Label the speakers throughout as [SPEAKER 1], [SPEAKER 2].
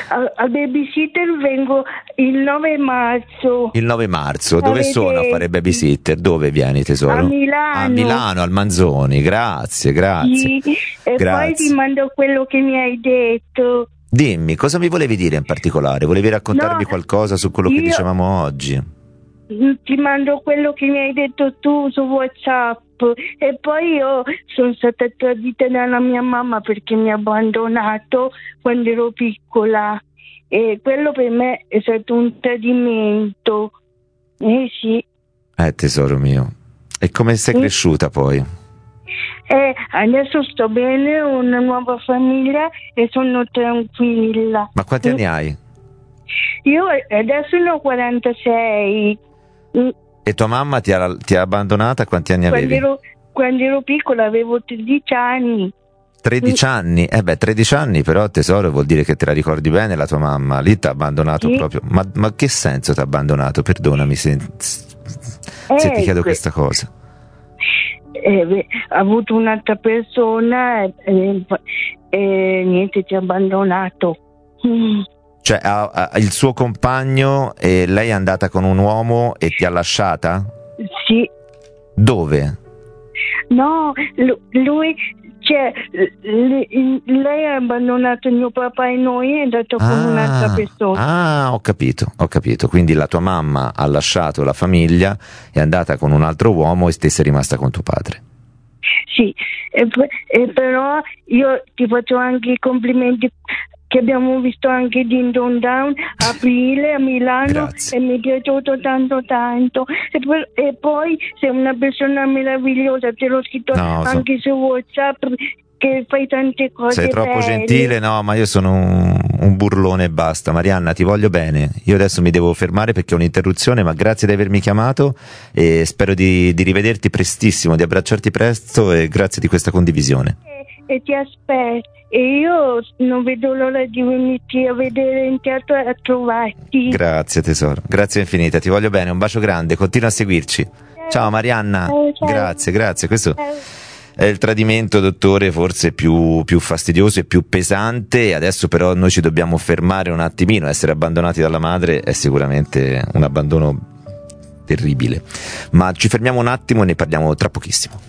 [SPEAKER 1] al babysitter vengo il 9 marzo.
[SPEAKER 2] Il 9 marzo, dove sono a fare babysitter? Dove vieni, tesoro?
[SPEAKER 1] A Milano.
[SPEAKER 2] A Milano, al Manzoni, grazie.
[SPEAKER 1] Sì, e
[SPEAKER 2] grazie.
[SPEAKER 1] poi ti mando quello che mi hai detto.
[SPEAKER 2] Dimmi, cosa mi volevi dire in particolare? Volevi raccontarmi qualcosa su quello che dicevamo oggi?
[SPEAKER 1] Ti mando quello che mi hai detto tu su WhatsApp. E poi io sono stata tradita dalla mia mamma perché mi ha abbandonato quando ero piccola, e quello per me è stato un tradimento. Sì.
[SPEAKER 2] Tesoro mio, e come sei cresciuta poi?
[SPEAKER 1] Adesso sto bene, ho una nuova famiglia e sono tranquilla.
[SPEAKER 2] Ma quanti anni hai?
[SPEAKER 1] Io adesso ne ho 46.
[SPEAKER 2] E tua mamma ti ha abbandonata? Quanti anni avevi?
[SPEAKER 1] Quando ero piccola avevo 13 anni.
[SPEAKER 2] 13 anni? 13 anni però, tesoro, vuol dire che te la ricordi bene la tua mamma. Lì ti ha abbandonato proprio. Ma che senso ti ha abbandonato? Perdonami se ti chiedo questa cosa.
[SPEAKER 1] Ha avuto un'altra persona e niente, ti ha abbandonato.
[SPEAKER 2] Cioè il suo compagno, e lei è andata con un uomo e ti ha lasciata?
[SPEAKER 1] Sì.
[SPEAKER 2] Dove?
[SPEAKER 1] No, lui, cioè, lei ha abbandonato mio papà e noi è andato con un'altra persona.
[SPEAKER 2] Ho capito. Quindi la tua mamma ha lasciato la famiglia, è andata con un altro uomo e te sei rimasta con tuo padre.
[SPEAKER 1] Sì, e però io ti faccio anche i complimenti che abbiamo visto anche Din Don Down a aprile a Milano.
[SPEAKER 2] Grazie.
[SPEAKER 1] E mi è piaciuto tanto e poi sei una persona meravigliosa, te l'ho scritto anche su WhatsApp, che fai tante cose.
[SPEAKER 2] Sei troppo
[SPEAKER 1] belle.
[SPEAKER 2] gentile, no, ma io sono un burlone e basta. Marianna, ti voglio bene. Io adesso mi devo fermare perché ho un'interruzione, ma grazie di avermi chiamato e spero di rivederti prestissimo, di abbracciarti presto, e grazie di questa condivisione.
[SPEAKER 1] E ti aspetto. E io non vedo l'ora di venirti a vedere in teatro e a trovarti.
[SPEAKER 2] Grazie tesoro, grazie infinita, ti voglio bene, un bacio grande, continua a seguirci. Ciao Marianna.
[SPEAKER 1] Ciao.
[SPEAKER 2] Grazie. Questo è il tradimento, dottore, forse più fastidioso e più pesante. Adesso però noi ci dobbiamo fermare un attimino. Essere abbandonati dalla madre è sicuramente un abbandono terribile, ma ci fermiamo un attimo e ne parliamo tra pochissimo.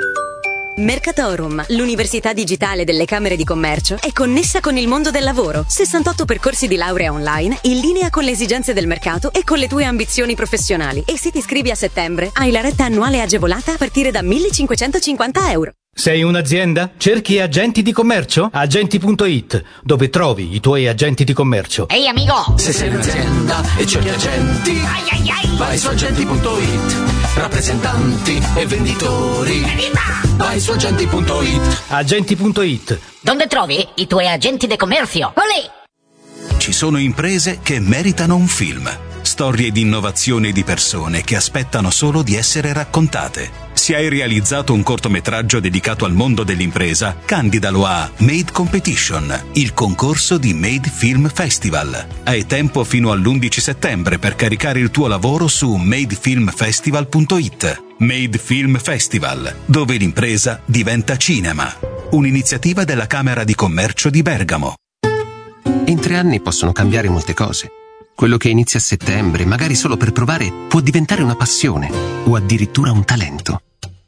[SPEAKER 3] Mercatorum, l'università digitale delle Camere di Commercio, è connessa con il mondo del lavoro. 68 percorsi di laurea online in linea con le esigenze del mercato e con le tue ambizioni professionali. E se ti iscrivi a settembre, hai la retta annuale agevolata a partire da €1.550.
[SPEAKER 4] Sei un'azienda? Cerchi agenti di commercio? Agenti.it, dove trovi i tuoi agenti di commercio.
[SPEAKER 5] Ehi amico!
[SPEAKER 6] Se sei un'azienda e cerchi agenti, vai su agenti.it. Rappresentanti e venditori, vai su agenti.it.
[SPEAKER 4] Agenti.it.
[SPEAKER 5] Dove trovi i tuoi agenti di commercio? Olè!
[SPEAKER 7] Ci sono imprese che meritano un film. Storie di innovazione di persone che aspettano solo di essere raccontate. Se hai realizzato un cortometraggio dedicato al mondo dell'impresa, candidalo a Made Competition, il concorso di Made Film Festival. Hai tempo fino all'11 settembre per caricare il tuo lavoro su madefilmfestival.it. Made Film Festival, dove l'impresa diventa cinema. Un'iniziativa della Camera di Commercio di Bergamo.
[SPEAKER 8] In 3 anni possono cambiare molte cose. Quello che inizia a settembre, magari solo per provare, può diventare una passione o addirittura un talento.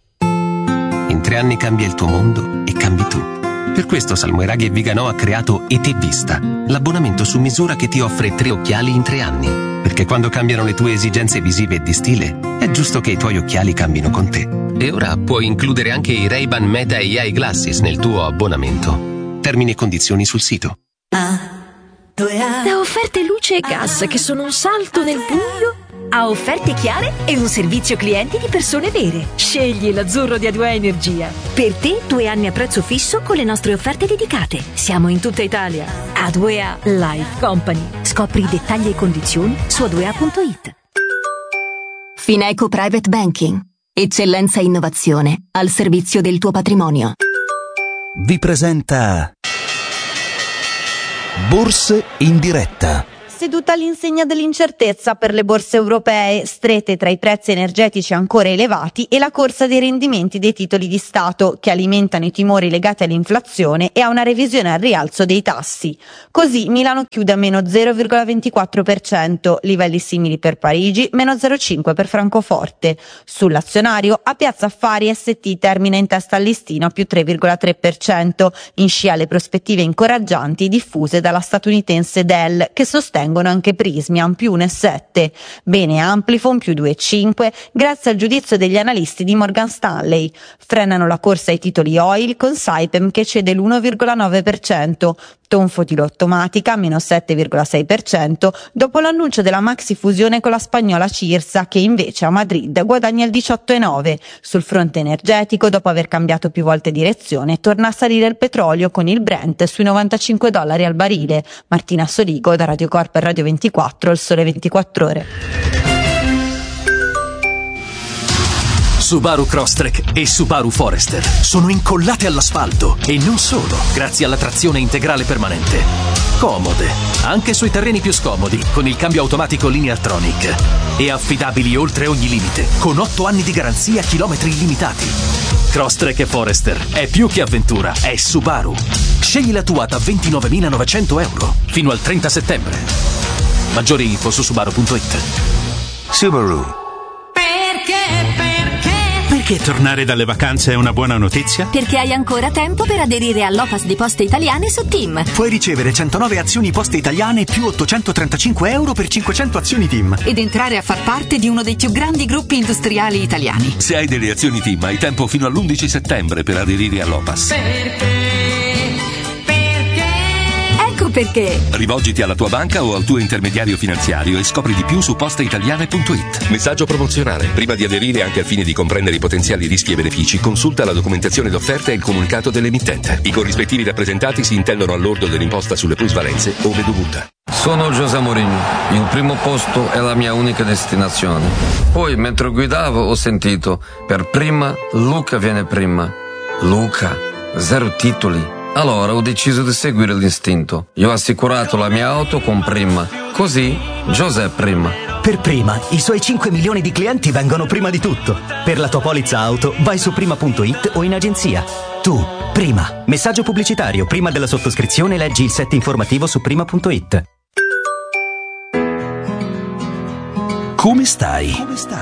[SPEAKER 8] In 3 anni cambia il tuo mondo e cambi tu. Per questo Salmoiraghi e Viganò ha creato ET Vista, l'abbonamento su misura che ti offre 3 occhiali in 3 anni. Perché quando cambiano le tue esigenze visive e di stile, è giusto che i tuoi occhiali cambino con te. E ora puoi includere anche i Ray-Ban Meta AI Glasses nel tuo abbonamento. Termini e condizioni sul sito.
[SPEAKER 9] Da offerte luce e gas che sono un salto nel buio a offerte chiare e un servizio clienti di persone vere. Scegli l'azzurro di A2A Energia. Per te 2 anni a prezzo fisso con le nostre offerte dedicate. Siamo in tutta Italia. A2A Life Company. Scopri i dettagli e condizioni su a2a.it.
[SPEAKER 10] Fineco Private Banking. Eccellenza e innovazione al servizio del tuo patrimonio.
[SPEAKER 11] Vi presenta Borse in diretta. seduta all'insegna dell'incertezza per le borse europee, strette tra i prezzi energetici ancora elevati e la corsa dei rendimenti dei titoli di Stato, che alimentano i timori legati all'inflazione e a una revisione al rialzo dei tassi. Così Milano chiude a meno 0,24%, livelli simili per Parigi, meno 0,5% per Francoforte. Sull'azionario, a Piazza Affari ST termina in testa al listino a più 3,3%, in scia alle prospettive incoraggianti diffuse dalla statunitense Dell, che sostengono anche Prysmian più 1,7%. Bene Amplifon più 2,5% grazie al giudizio degli analisti di Morgan Stanley. Frenano la corsa ai titoli oil con Saipem che cede l'1,9%. Tonfo di Lottomatica meno 7,6% dopo l'annuncio della maxi fusione con la spagnola Cirsa, che invece a Madrid guadagna il 18,9%. Sul fronte energetico, dopo aver cambiato più volte direzione, torna a salire il petrolio con il Brent sui $95 al barile. Martina Soligo da Radio Corp e Radio 24, Il Sole 24 Ore.
[SPEAKER 6] Subaru Crosstrek e Subaru Forester sono incollate all'asfalto e non solo, grazie alla trazione integrale permanente. Comode, anche sui terreni più scomodi, con il cambio automatico Lineartronic. E affidabili oltre ogni limite, con 8 anni di garanzia, chilometri illimitati. Crosstrek e Forester è più che avventura, è Subaru. Scegli la tua da €29.900 fino al 30 settembre. Maggiori info su Subaru.it.
[SPEAKER 12] Subaru. Perché tornare dalle vacanze è una buona notizia?
[SPEAKER 10] Perché hai ancora tempo per aderire all'OPAS di Poste Italiane su TIM.
[SPEAKER 13] Puoi ricevere 109 azioni Poste Italiane più €835 per 500 azioni TIM.
[SPEAKER 14] Ed entrare a far parte di uno dei più grandi gruppi industriali italiani.
[SPEAKER 15] Se hai delle azioni TIM hai tempo fino all'11 settembre per aderire all'OPAS.
[SPEAKER 10] Perché?
[SPEAKER 15] Rivolgiti alla tua banca o al tuo intermediario finanziario e scopri di più su posteitaliane.it. Messaggio promozionale. Prima di aderire, anche al fine di comprendere i potenziali rischi e benefici, consulta la documentazione d'offerta e il comunicato dell'emittente. I corrispettivi rappresentati si intendono al lordo dell'imposta sulle plusvalenze, ove dovuta.
[SPEAKER 16] Sono José Mourinho. Il primo posto è la mia unica destinazione. Poi, mentre guidavo, ho sentito: per prima, Luca viene prima. Luca, 0 titoli. Allora ho deciso di seguire l'istinto. Io ho assicurato la mia auto con Prima. Così, José Prima.
[SPEAKER 13] Per Prima, i suoi 5 milioni di clienti vengono prima di tutto. Per la tua polizza auto, vai su prima.it o in agenzia. Tu, Prima. Messaggio pubblicitario. Prima della sottoscrizione leggi il set informativo su prima.it.
[SPEAKER 7] Come stai?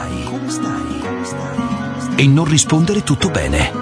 [SPEAKER 7] E non rispondere tutto bene.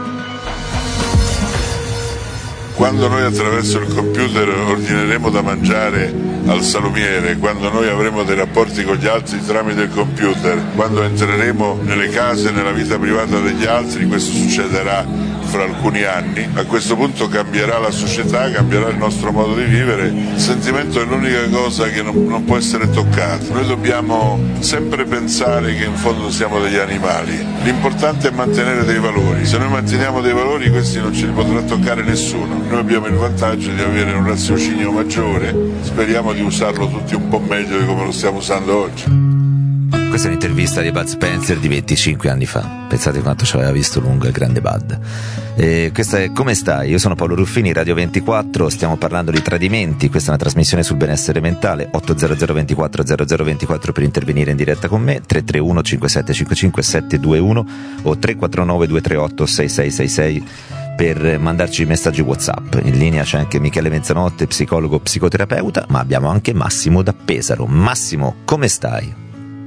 [SPEAKER 17] Quando noi attraverso il computer ordineremo da mangiare al salumiere, quando noi avremo dei rapporti con gli altri tramite il computer, quando entreremo nelle case, nella vita privata degli altri, questo succederà fra alcuni anni, a questo punto cambierà la società, cambierà il nostro modo di vivere. Il sentimento è l'unica cosa che non può essere toccata. Noi dobbiamo sempre pensare che in fondo siamo degli animali. L'importante è mantenere dei valori. Se noi manteniamo dei valori, questi non ce li potrà toccare nessuno. Noi abbiamo il vantaggio di avere un raziocinio maggiore, speriamo di usarlo tutti un po' meglio di come lo stiamo usando oggi.
[SPEAKER 2] Questa è un'intervista di Bud Spencer di 25 anni fa. Pensate quanto ci aveva visto lungo il grande Bud. Questa è Come stai? Io sono Paolo Ruffini, Radio 24, stiamo parlando di tradimenti. Questa è una trasmissione sul benessere mentale. 800 24 0024 per intervenire in diretta con me, 331 5755 721 o 349 238 6666 per mandarci messaggi WhatsApp. In linea c'è anche Michele Mezzanotte, psicologo psicoterapeuta, ma abbiamo anche Massimo da Pesaro. Massimo, come stai?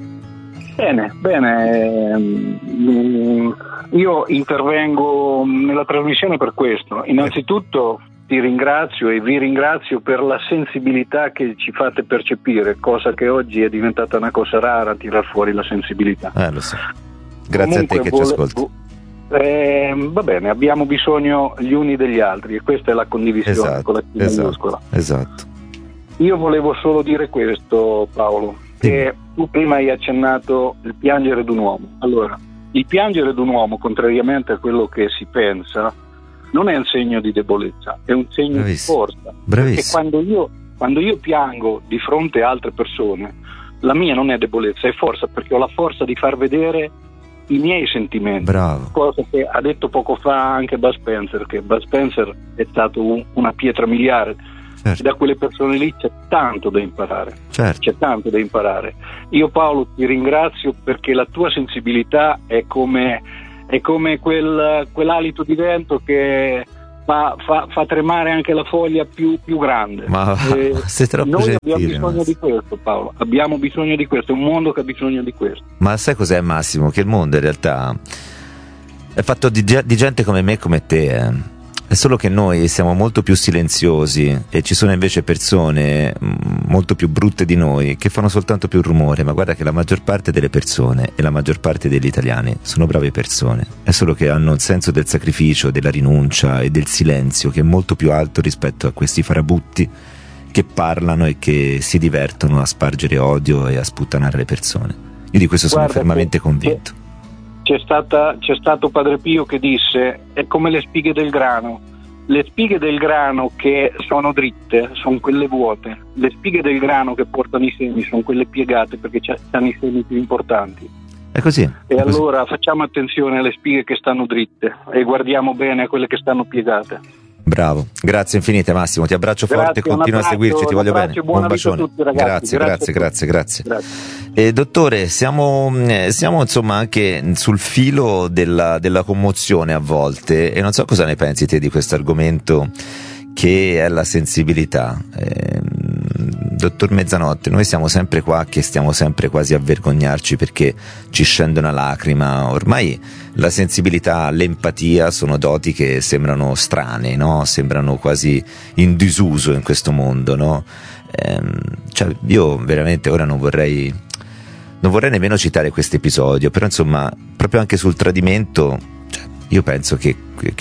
[SPEAKER 18] Bene, io intervengo nella trasmissione per questo. Innanzitutto ti ringrazio e vi ringrazio per la sensibilità che ci fate percepire, cosa che oggi è diventata una cosa rara, tirar fuori la sensibilità.
[SPEAKER 2] Lo so. Grazie. Comunque, a te che ci ascolti.
[SPEAKER 18] Va bene, abbiamo bisogno gli uni degli altri e questa è la condivisione con la minuscola.
[SPEAKER 2] Esatto.
[SPEAKER 18] Io volevo solo dire questo, Paolo, che tu prima hai accennato il piangere d'un uomo. Allora, il piangere d'un uomo, contrariamente a quello che si pensa, non è un segno di debolezza, è un segno di forza. Perché quando io piango di fronte a altre persone, la mia non è debolezza, è forza, perché ho la forza di far vedere i miei sentimenti.
[SPEAKER 2] Bravo.
[SPEAKER 18] Cosa che ha detto poco fa anche Bud Spencer, che Bud Spencer è stato una pietra miliare
[SPEAKER 2] Certo.
[SPEAKER 18] Da quelle persone lì c'è tanto da imparare.
[SPEAKER 2] Certo.
[SPEAKER 18] C'è tanto da imparare. Io, Paolo, ti ringrazio perché la tua sensibilità è come quell'alito di vento che fa tremare anche la foglia più grande.
[SPEAKER 2] Ma sei troppo
[SPEAKER 18] noi
[SPEAKER 2] gentile,
[SPEAKER 18] abbiamo bisogno di questo, Paolo. Abbiamo bisogno di questo. È un mondo che ha bisogno di questo.
[SPEAKER 2] Ma sai cos'è, Massimo? Che il mondo in realtà è fatto di gente come me e come te. È solo che noi siamo molto più silenziosi e ci sono invece persone molto più brutte di noi che fanno soltanto più rumore. Ma guarda che la maggior parte delle persone e la maggior parte degli italiani sono brave persone, è solo che hanno un senso del sacrificio, della rinuncia e del silenzio che è molto più alto rispetto a questi farabutti che parlano e che si divertono a spargere odio e a sputtanare le persone. Io di questo sono fermamente convinto.
[SPEAKER 18] C'è stato Padre Pio che disse: è come le spighe del grano. Le spighe del grano che sono dritte sono quelle vuote, le spighe del grano che portano i semi sono quelle piegate perché hanno i semi più importanti.
[SPEAKER 2] È così.
[SPEAKER 18] E allora facciamo attenzione alle spighe che stanno dritte e guardiamo bene a quelle che stanno piegate.
[SPEAKER 2] Bravo, grazie infinite Massimo, ti abbraccio forte, continua a seguirci, ti voglio bene, un bacione.
[SPEAKER 18] Tutti,
[SPEAKER 2] grazie. Dottore, siamo insomma anche sul filo della commozione a volte e non so cosa ne pensi te di questo argomento che è la sensibilità. Dottor Mezzanotte, noi siamo sempre qua che stiamo sempre quasi a vergognarci perché ci scende una lacrima. Ormai la sensibilità, l'empatia sono doti che sembrano strane, no? Sembrano quasi in disuso in questo mondo, no? Cioè, io veramente ora non vorrei nemmeno citare questo episodio, però insomma proprio anche sul tradimento, cioè, io penso che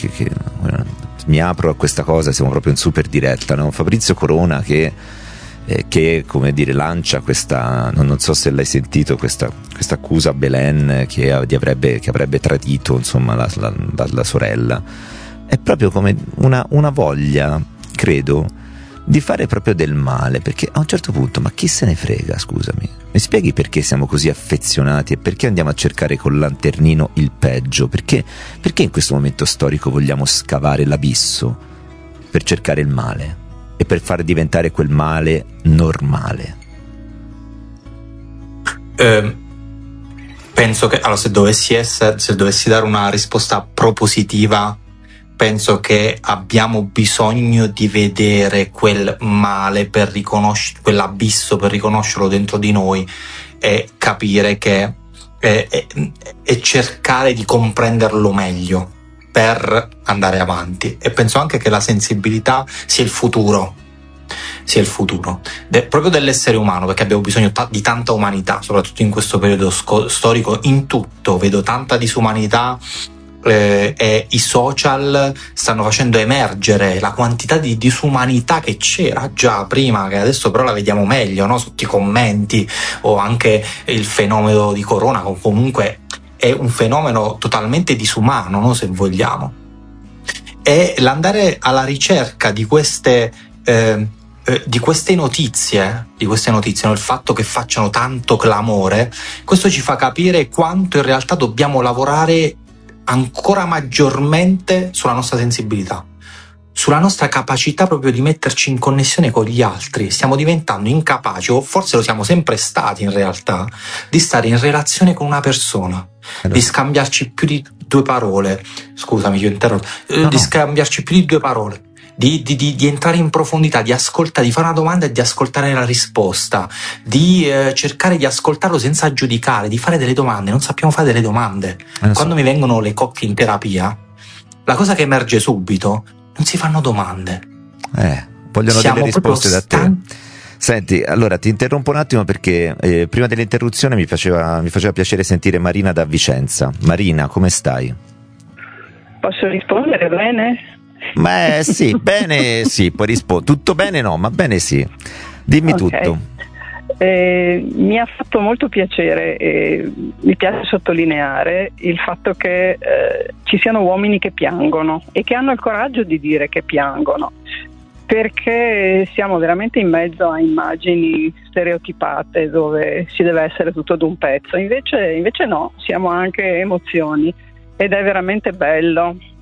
[SPEAKER 2] mi apro a questa cosa, siamo proprio in super diretta, no? Fabrizio Corona che come dire lancia questa, non so se l'hai sentito, questa accusa a Belen che avrebbe tradito insomma la sorella. È proprio come una voglia, credo, di fare proprio del male, perché a un certo punto, ma chi se ne frega, scusami, mi spieghi perché siamo così affezionati e perché andiamo a cercare col lanternino il peggio? Perché in questo momento storico vogliamo scavare l'abisso per cercare il male e per far diventare quel male normale?
[SPEAKER 19] Penso che allora, se dovessi dare una risposta propositiva, penso che abbiamo bisogno di vedere quel male per riconoscere quell'abisso, per riconoscerlo dentro di noi e capire che e cercare di comprenderlo meglio per andare avanti. E penso anche che la sensibilità sia il futuro proprio dell'essere umano, perché abbiamo bisogno di tanta umanità, soprattutto in questo periodo storico. In tutto vedo tanta disumanità e i social stanno facendo emergere la quantità di disumanità che c'era già prima, che adesso però la vediamo meglio, no? Sotto i commenti, o anche il fenomeno di Corona, comunque è un fenomeno totalmente disumano, no? Se vogliamo. E l'andare alla ricerca di queste notizie, no? Il fatto che facciano tanto clamore, questo ci fa capire quanto in realtà dobbiamo lavorare ancora maggiormente sulla nostra sensibilità, sulla nostra capacità proprio di metterci in connessione con gli altri. Stiamo diventando incapaci, o forse lo siamo sempre stati in realtà, di stare in relazione con una persona, di scambiarci più di due parole. Scusami, io interrompo. Di scambiarci più di due parole. Di entrare in profondità, di ascoltare, di fare una domanda e di ascoltare la risposta, di cercare di ascoltarlo senza giudicare, di fare delle domande. Non sappiamo fare delle domande. Quando mi vengono le coppie in terapia, la cosa che emerge subito: non si fanno domande.
[SPEAKER 2] Vogliono delle risposte da te. Senti, allora ti interrompo un attimo perché prima dell'interruzione mi faceva piacere sentire Marina da Vicenza. Marina, come stai?
[SPEAKER 20] Posso rispondere bene?
[SPEAKER 2] Ma sì, bene sì, poi rispondo. Tutto bene no, ma bene sì. Dimmi tutto.
[SPEAKER 20] Mi ha fatto molto piacere, mi piace sottolineare il fatto che ci siano uomini che piangono e che hanno il coraggio di dire che piangono, perché siamo veramente in mezzo a immagini stereotipate dove si deve essere tutto d'un pezzo. Invece no, siamo anche emozioni ed è veramente bello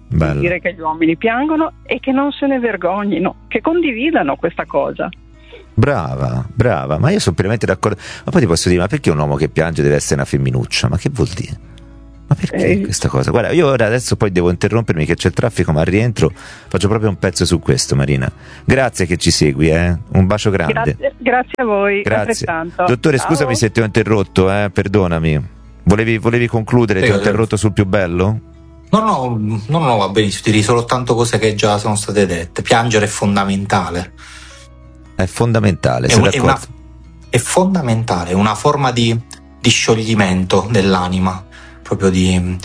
[SPEAKER 20] di dire che gli uomini piangono e che non se ne vergognino, che condividano questa cosa.
[SPEAKER 2] Brava, ma io sono pienamente d'accordo. Ma poi ti posso dire, ma perché un uomo che piange deve essere una femminuccia? Ma che vuol dire? Ma perché questa cosa? Guarda, io ora adesso poi devo interrompermi che c'è il traffico, ma al rientro faccio proprio un pezzo su questo, Marina. Grazie che ci segui, un bacio grande.
[SPEAKER 20] Grazie a voi.
[SPEAKER 2] Grazie.
[SPEAKER 20] Altrettanto.
[SPEAKER 2] Dottore,
[SPEAKER 20] Ciao.
[SPEAKER 2] scusami se ti ho interrotto, perdonami. Volevi concludere? Ti ho interrotto sul più bello?
[SPEAKER 19] No, va benissimo, ti direi soltanto cose che già sono state dette. Piangere è fondamentale.
[SPEAKER 2] È fondamentale,
[SPEAKER 19] è fondamentale, è una forma di scioglimento dell'anima, proprio di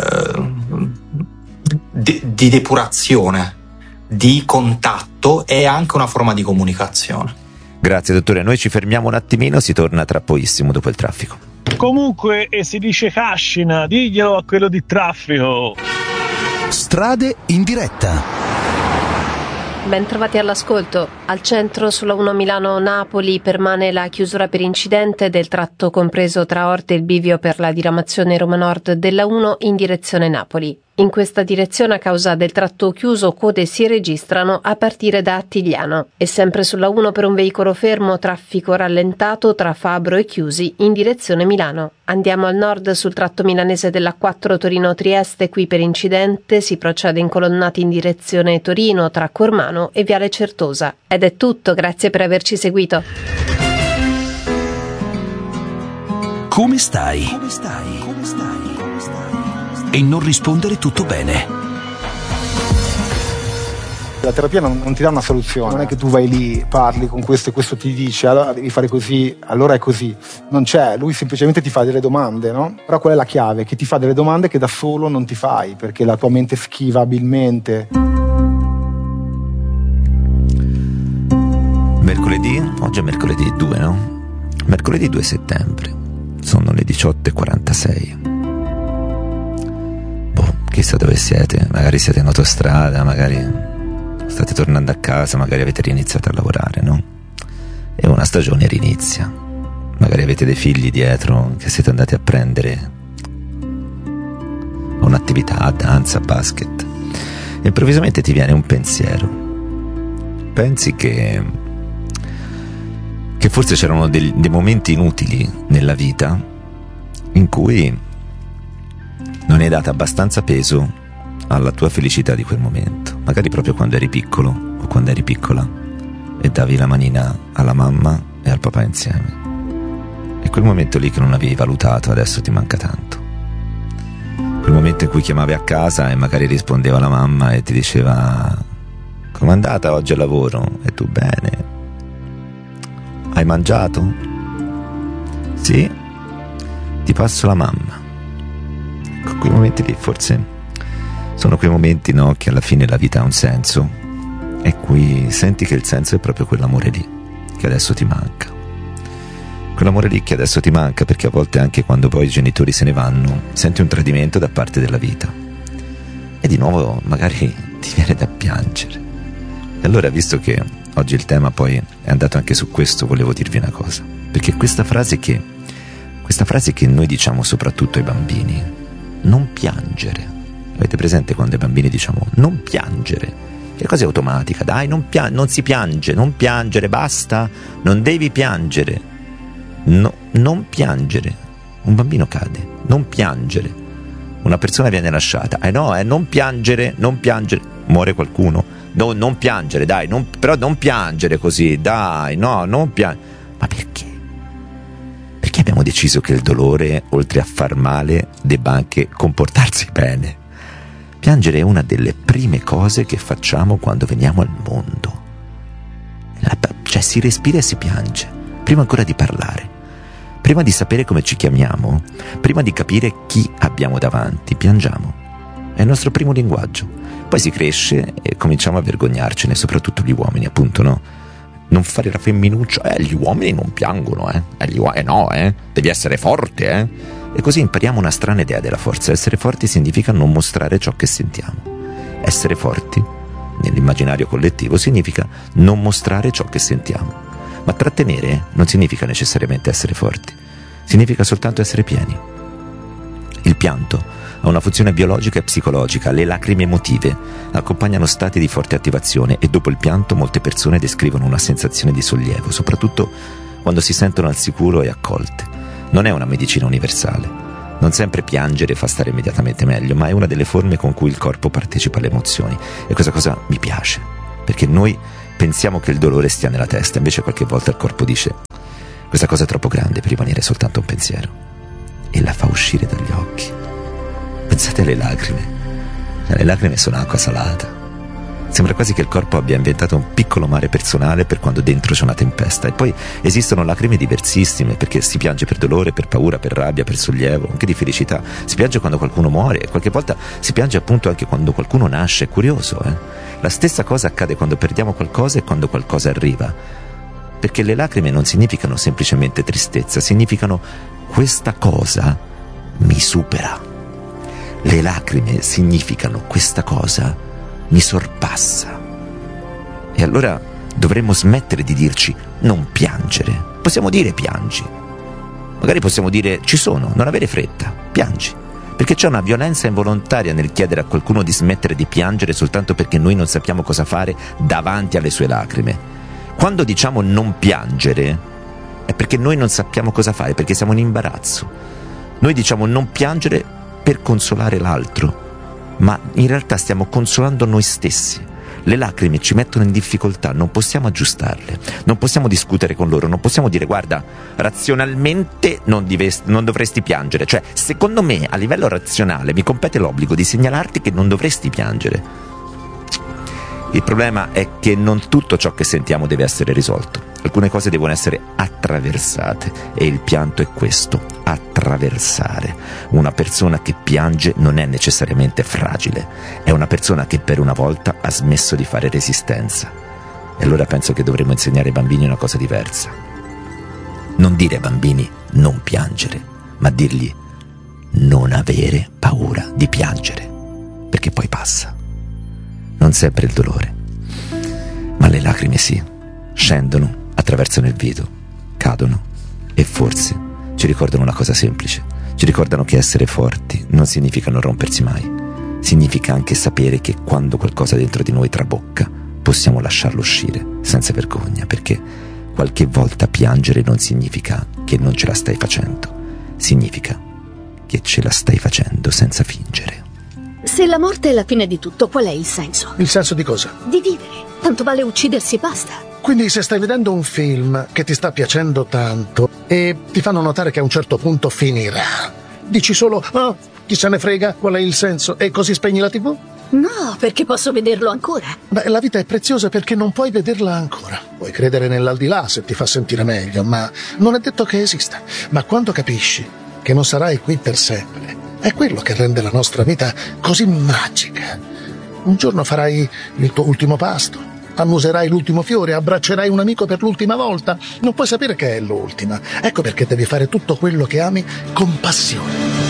[SPEAKER 19] depurazione, di contatto, e anche una forma di comunicazione.
[SPEAKER 2] Grazie dottore, noi ci fermiamo un attimino, si torna tra pochissimo dopo il traffico.
[SPEAKER 21] Comunque, e si dice cascina, diglielo a quello di traffico.
[SPEAKER 22] Strade in diretta.
[SPEAKER 23] Ben trovati all'ascolto. Al centro sulla 1 Milano-Napoli permane la chiusura per incidente del tratto compreso tra Orte e il bivio per la diramazione Roma Nord della 1 in direzione Napoli. In questa direzione, a causa del tratto chiuso, code si registrano a partire da Attigliano. E sempre sulla 1 per un veicolo fermo, traffico rallentato tra Fabro e Chiusi in direzione Milano. Andiamo al nord sul tratto milanese della 4 Torino-Trieste, qui per incidente si procede incolonnati in direzione Torino tra Cormano e Viale Certosa. Ed è tutto, grazie per averci seguito.
[SPEAKER 22] Come stai? E non rispondere tutto bene.
[SPEAKER 24] La terapia non ti dà una soluzione, non è che tu vai lì, parli con questo e questo ti dice allora devi fare così, allora è così. Non c'è, lui semplicemente ti fa delle domande, no? Però qual è la chiave? Che ti fa delle domande che da solo non ti fai, perché la tua mente schiva abilmente.
[SPEAKER 2] Mercoledì, oggi è mercoledì 2, no? Mercoledì 2 settembre, sono le 18:46. Chissà dove siete, magari siete in autostrada, magari state tornando a casa, magari avete riniziato a lavorare, no? E una stagione rinizia, magari avete dei figli dietro che siete andati a prendere un'attività, danza, basket, e improvvisamente ti viene un pensiero, pensi che forse c'erano dei momenti inutili nella vita in cui non hai dato abbastanza peso alla tua felicità di quel momento, magari proprio quando eri piccolo o quando eri piccola e davi la manina alla mamma e al papà insieme, e quel momento lì che non avevi valutato adesso ti manca tanto, quel momento in cui chiamavi a casa e magari rispondeva la mamma e ti diceva com'è andata oggi al lavoro, e tu bene, hai mangiato? Sì, ti passo la mamma. Quei momenti lì forse sono quei momenti, no, che alla fine la vita ha un senso, e qui senti che il senso è proprio quell'amore lì che adesso ti manca, quell'amore lì che adesso ti manca, perché a volte anche quando poi i genitori se ne vanno senti un tradimento da parte della vita e di nuovo magari ti viene da piangere. E allora, visto che oggi il tema poi è andato anche su questo, volevo dirvi una cosa, perché questa frase che noi diciamo soprattutto ai bambini, non piangere. Avete presente quando ai bambini diciamo non piangere? Che cosa è automatica? Dai, non si piange, non piangere, basta, non devi piangere. No, non piangere. Un bambino cade, non piangere. Una persona viene lasciata. Non piangere, muore qualcuno. No, non piangere, dai, però non piangere così, dai, no, non piangere. Ma perché? Perché abbiamo deciso che il dolore, oltre a far male, debba anche comportarsi bene? Piangere è una delle prime cose che facciamo quando veniamo al mondo. Cioè si respira e si piange, prima ancora di parlare, prima di sapere come ci chiamiamo, prima di capire chi abbiamo davanti, piangiamo. È il nostro primo linguaggio. Poi si cresce e cominciamo a vergognarcene, soprattutto gli uomini, appunto, no? Non fare la femminuccia, gli uomini non piangono, devi essere forte, E così impariamo una strana idea della forza. Essere forti significa non mostrare ciò che sentiamo. Essere forti, nell'immaginario collettivo, significa non mostrare ciò che sentiamo. Ma trattenere non significa necessariamente essere forti, significa soltanto essere pieni. Il pianto ha una funzione biologica e psicologica. Le lacrime emotive accompagnano stati di forte attivazione e dopo il pianto molte persone descrivono una sensazione di sollievo, soprattutto quando si sentono al sicuro e accolte. Non è una medicina universale. Non sempre piangere fa stare immediatamente meglio, ma è una delle forme con cui il corpo partecipa alle emozioni. E questa cosa mi piace, perché noi pensiamo che il dolore stia nella testa, invece qualche volta il corpo dice: questa cosa è troppo grande per rimanere soltanto un pensiero, e la fa uscire dagli occhi. Pensate alle lacrime. Le lacrime sono acqua salata. Sembra quasi che il corpo abbia inventato un piccolo mare personale per quando dentro c'è una tempesta. E poi esistono lacrime diversissime, perché si piange per dolore, per paura, per rabbia, per sollievo, anche di felicità. Si piange quando qualcuno muore e qualche volta si piange appunto anche quando qualcuno nasce. È curioso, eh? La stessa cosa accade quando perdiamo qualcosa e quando qualcosa arriva. Perché le lacrime non significano semplicemente tristezza, significano: questa cosa mi supera. Le lacrime significano: questa cosa mi sorpassa. E allora dovremmo smettere di dirci non piangere. Possiamo dire piangi. Magari possiamo dire ci sono, non avere fretta, piangi. Perché c'è una violenza involontaria nel chiedere a qualcuno di smettere di piangere soltanto perché noi non sappiamo cosa fare davanti alle sue lacrime. Quando diciamo non piangere è perché noi non sappiamo cosa fare, perché siamo in imbarazzo. Noi diciamo non piangere per consolare l'altro, ma in realtà stiamo consolando noi stessi. Le lacrime ci mettono in difficoltà, non possiamo aggiustarle, non possiamo discutere con loro, non possiamo dire: guarda, razionalmente non dovresti piangere. Cioè, secondo me, a livello razionale mi compete l'obbligo di segnalarti che non dovresti piangere. Il problema è che non tutto ciò che sentiamo deve essere risolto. Alcune cose devono essere attraversate, e il pianto è questo: attraversare. Una persona che piange non è necessariamente fragile, è una persona che per una volta ha smesso di fare resistenza. E allora penso che dovremmo insegnare ai bambini una cosa diversa. Non dire ai bambini non piangere, ma dirgli non avere paura di piangere, perché poi passa. Non sempre il dolore, ma le lacrime sì, scendono, attraversano il viso, cadono e forse ci ricordano una cosa semplice. Ci ricordano che essere forti non significa non rompersi mai. Significa anche sapere che quando qualcosa dentro di noi trabocca possiamo lasciarlo uscire senza vergogna, perché qualche volta piangere non significa che non ce la stai facendo, significa che ce la stai facendo senza fingere.
[SPEAKER 1] Se la morte è la fine di tutto, qual è il senso?
[SPEAKER 3] Il senso di cosa?
[SPEAKER 1] Di vivere. Tanto vale uccidersi e basta.
[SPEAKER 3] Quindi se stai vedendo un film che ti sta piacendo tanto e ti fanno notare che a un certo punto finirà, dici solo: oh, chi se ne frega, qual è il senso? E così spegni la TV?
[SPEAKER 1] No, perché posso vederlo ancora.
[SPEAKER 3] Beh, la vita è preziosa perché non puoi vederla ancora. Puoi credere nell'aldilà se ti fa sentire meglio, ma non è detto che esista. Ma quando capisci che non sarai qui per sempre, è quello che rende la nostra vita così magica. Un giorno farai il tuo ultimo pasto, annuserai l'ultimo fiore, abbraccerai un amico per l'ultima volta. Non puoi sapere che è l'ultima. Ecco perché devi fare tutto quello che ami con passione.